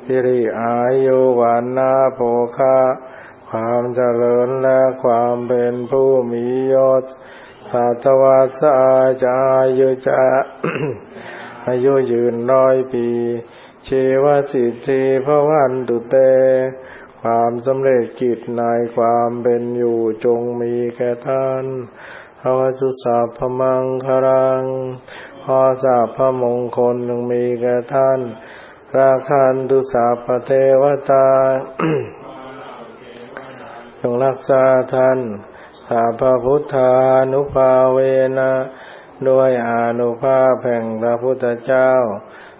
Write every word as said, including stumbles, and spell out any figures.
สิริอายุวันนาโภคาความเจริญและความเป็นผู้มียศสัตวัสสะจะอายุจะ อายุยืนร้อยปีชีวสิทธิภวันตุเตความสำเร็จกิจในความเป็นอยู่จงมีแก่ท่านภวตุสัพพมังคลังขอสัพพมงคลจงมีแก่ท่านราคันตุสัพพเทวตา จงรักษาท่านสัพพพุทธานุภาเวนะด้วยอานุภาพแห่งพระพุทธเจ้า